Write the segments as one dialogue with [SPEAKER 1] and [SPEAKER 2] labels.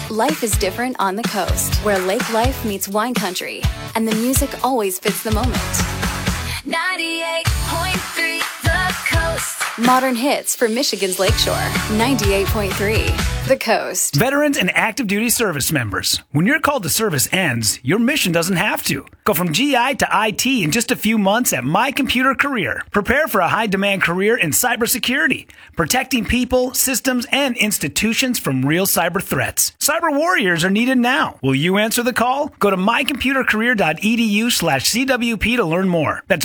[SPEAKER 1] Life is different on the coast, where lake life meets wine country, and the music always fits the moment.
[SPEAKER 2] 98.3 The Coast.
[SPEAKER 1] Modern hits for Michigan's Lakeshore. 98.3 The Coast.
[SPEAKER 3] Veterans and active duty service members. When your call to service ends, your mission doesn't have to. Go from GI to IT in just a few months at My Computer Career. Prepare for a high-demand career in cybersecurity, protecting people, systems, and institutions from real cyber threats. Cyber warriors are needed now. Will you answer the call? Go to mycomputercareer.edu/CWP to learn more. That's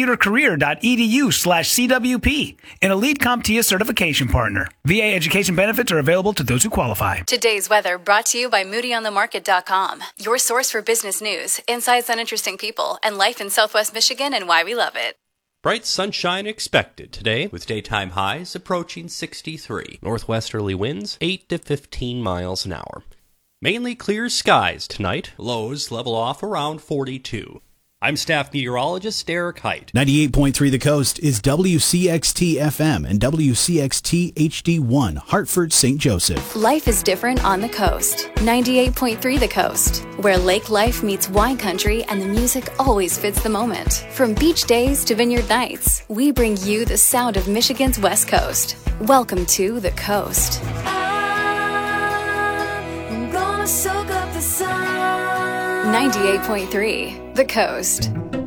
[SPEAKER 3] mycomputercareer.edu/CWP. An Elite CompTIA certification partner. VA education benefits are available to those who qualify.
[SPEAKER 1] Today's weather brought to you by MoodyOnTheMarket.com. Your source for business news, insights on interesting people, and life in Southwest Michigan and why we love it.
[SPEAKER 4] Bright sunshine expected today, with daytime highs approaching 63. Northwesterly winds 8 to 15 miles an hour. Mainly clear skies tonight. Lows level off around 42. I'm staff meteorologist Eric Height.
[SPEAKER 5] 98.3 The Coast is WCXT FM and WCXT HD1, Hartford, St. Joseph.
[SPEAKER 1] Life is different on the coast. 98.3 The Coast, where lake life meets wine country and the music always fits the moment. From beach days to vineyard nights, we bring you the sound of Michigan's West Coast. Welcome to The Coast.
[SPEAKER 2] I'm gonna soak up the sun.
[SPEAKER 1] 98.3 The Coast.